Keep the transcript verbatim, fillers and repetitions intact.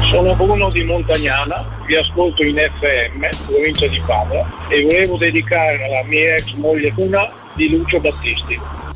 Sono Bruno di Montagnana, vi ascolto in F M, provincia di Padova, e volevo dedicare alla mia ex moglie Una di Lucio Battisti.